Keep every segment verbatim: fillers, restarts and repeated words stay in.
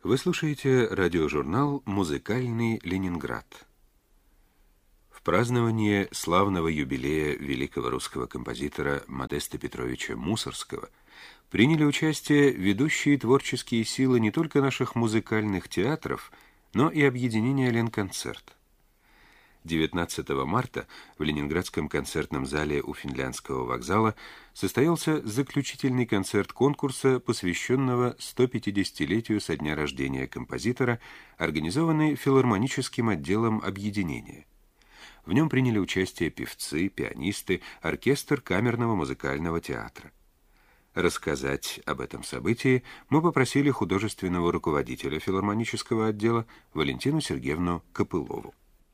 Вы слушаете радиожурнал «Музыкальный Ленинград». В праздновании славного юбилея великого русского композитора Модеста Петровича Мусоргского приняли участие ведущие творческие силы не только наших музыкальных театров, но и объединения «Ленконцерт». девятнадцатого марта в Ленинградском концертном зале у Финляндского вокзала состоялся заключительный концерт конкурса, посвященного сто пятидесятилетию со дня рождения композитора, организованный филармоническим отделом объединения. В нем приняли участие певцы, пианисты, оркестр камерного музыкального театра. Рассказать об этом событии мы попросили художественного руководителя филармонического отдела Валентину Сергеевну Копылову.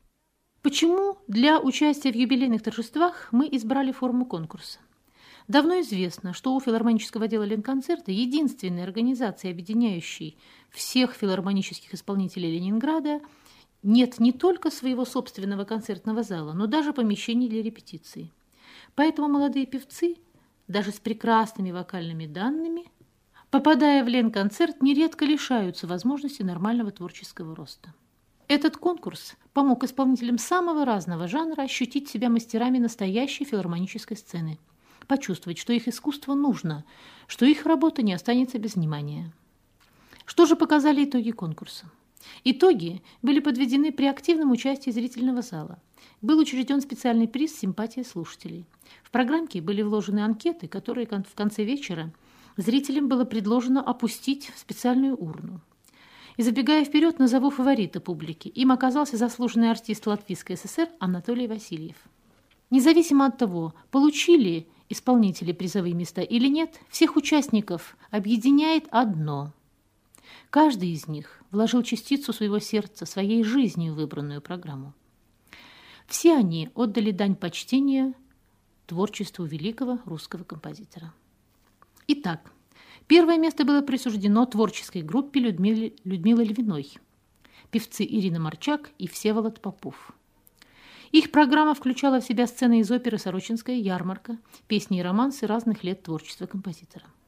Почему для участия в юбилейных торжествах мы избрали форму конкурса? Давно известно, что у филармонического отдела Ленконцерта, единственной организации, объединяющей всех филармонических исполнителей Ленинграда, нет не только своего собственного концертного зала, но даже помещений для репетиции. Поэтому молодые певцы, даже с прекрасными вокальными данными, попадая в Ленконцерт, нередко лишаются возможности нормального творческого роста. Этот конкурс помог исполнителям самого разного жанра ощутить себя мастерами настоящей филармонической сцены, почувствовать, что их искусство нужно, что их работа не останется без внимания. Что же показали итоги конкурса? Итоги были подведены при активном участии зрительного зала. Был учрежден специальный приз «Симпатия слушателей». В программке были вложены анкеты, которые в конце вечера зрителям было предложено опустить в специальную урну. И забегая вперед, назову фаворита публики. Им оказался заслуженный артист Латвийской ССР Анатолий Васильев. Независимо от того, получили исполнители призовые места или нет, всех участников объединяет одно. Каждый из них вложил частицу своего сердца, своей жизнью в выбранную программу. Все они отдали дань почтения творчеству великого русского композитора. Итак, первое место было присуждено творческой группе Людмилы, Людмилы Львиной, певцы Ирина Марчак и Всеволод Попов. Их программа включала в себя сцены из оперы «Сорочинская ярмарка», песни и романсы разных лет творчества композитора.